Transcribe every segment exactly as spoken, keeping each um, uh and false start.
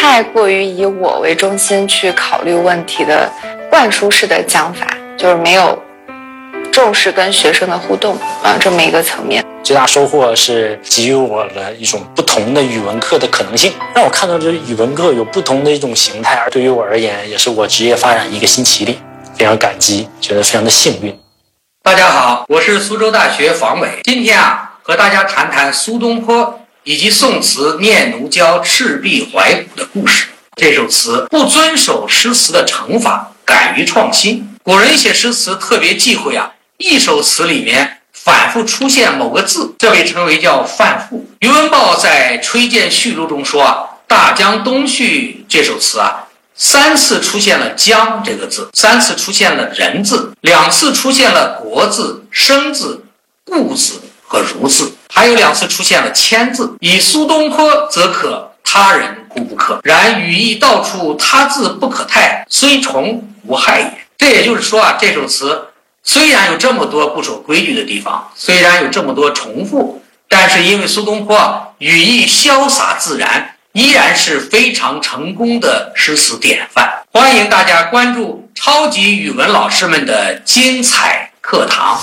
太过于以我为中心去考虑问题的灌输式的讲法，就是没有重视跟学生的互动啊、呃、这么一个层面。 最大收获是给予我了一种不同的语文课的可能性，让我看到这语文课有不同的一种形态，而对于我而言也是我职业发展一个新起点，非常感激，觉得非常的幸运。 大家好，我是苏州大学房伟，今天啊和大家谈谈苏东坡以及宋词《念奴娇·赤壁怀古》的故事。这首词不遵守诗词的成法，敢于创新。古人写诗词特别忌讳啊，一首词里面反复出现某个字，这被称为叫泛复。余文豹在《吹荐序录》中说啊，大江东去这首词啊，三次出现了江这个字，三次出现了人字，两次出现了国字、生字、故字和如字，还有两次出现了签字。以苏东坡则可，他人故不可，然语意到处他字不可太，虽重无害也。这也就是说啊，这首词虽然有这么多不守规矩的地方，虽然有这么多重复，但是因为苏东坡啊语意潇洒自然，依然是非常成功的诗词典范。欢迎大家关注超级语文老师们的精彩课堂。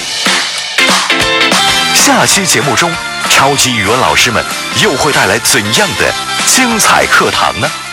下期节目中，超级语文老师们又会带来怎样的精彩课堂呢？